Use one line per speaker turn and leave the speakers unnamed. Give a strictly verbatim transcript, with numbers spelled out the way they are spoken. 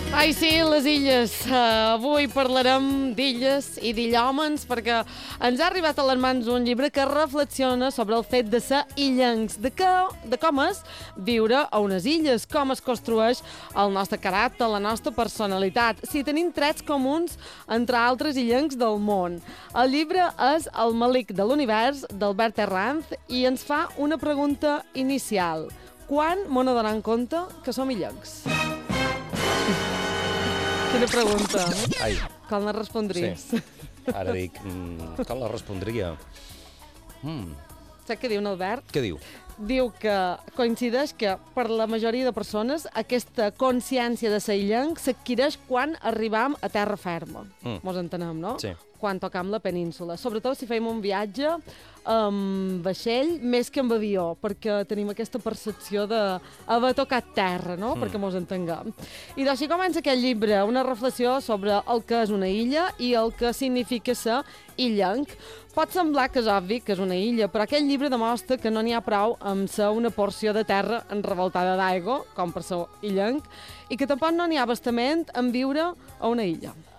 Ai, sí, les illes. Uh, avui parlarem d'illes i d'illòmens perquè ens ha arribat a les mans un llibre que reflexiona sobre el fet de ser illencs, de, que, de com és viure a unes illes, com es construeix el nostre caràcter, la nostra personalitat, si tenim trets comuns entre altres illencs del món. El llibre és El Malik de l'univers, d'Albert Herranz, i ens fa una pregunta inicial. Quan m'ho donaran compte que som illencs? Quina pregunta.
Ai.
Com la respondries?
Sí. Ara dic, mm, com la respondria? Mm.
Saps què diu en Albert?
Què diu?
Diu que coincideix que per la majoria de persones aquesta consciència de ser illenc s'adquireix quan arribam a terra ferma.
Mm.
Mos entenem, no?
Sí.
Quan tocam la península. Sobretot si fem un viatge amb vaixell més que amb avió, perquè tenim aquesta percepció d'haver tocat terra, no? Mm. Perquè mos entenguem. I d'així comença aquest llibre, una reflexió sobre el que és una illa i el que significa ser illenc. Pot semblar que és obvi que és una illa, però aquest llibre demostra que no n'hi ha prou amb ser una porció de terra enrevoltada d'aigua, com per ser illenc, i que tampoc no n'hi ha bastament en viure a una illa.